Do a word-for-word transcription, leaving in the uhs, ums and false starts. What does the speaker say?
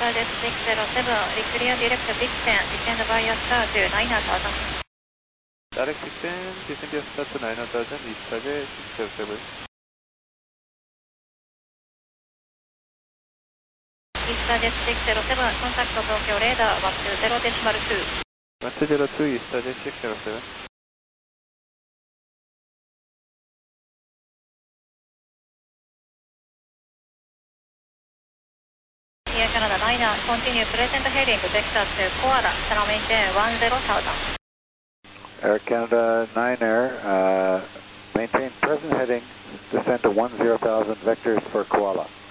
Jet six zero seven, clear direct descent, descend via star to nine thousand. Direct descent, descend via star to nine thousand, EasterJet six zero seven. EasterJet six zero seven, contact Tokyo radar one two zero decimal two. one two zero two, EasterJet six zero seven. Air Canada Niner, continue present heading vector to Koala, channel maintain one zero thousand. Air Canada nine Air, uh, maintain present heading, descend to one zero thousand vectors for Koala.